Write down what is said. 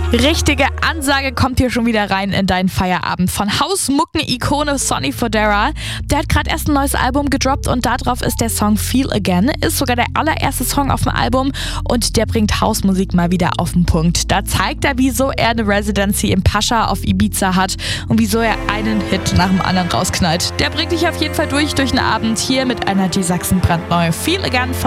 Richtige Ansage kommt hier schon wieder rein in deinen Feierabend. Von Hausmucken-Ikone Sonny Fodera. Der hat gerade erst ein neues Album gedroppt und darauf ist der Song Feel Again. Ist sogar der allererste Song auf dem Album und der bringt Hausmusik mal wieder auf den Punkt. Da zeigt er, wieso er eine Residency im Pascha auf Ibiza hat und wieso er einen Hit nach dem anderen rausknallt. Der bringt dich auf jeden Fall durch den Abend hier mit Energy Sachsen brandneu. Feel Again von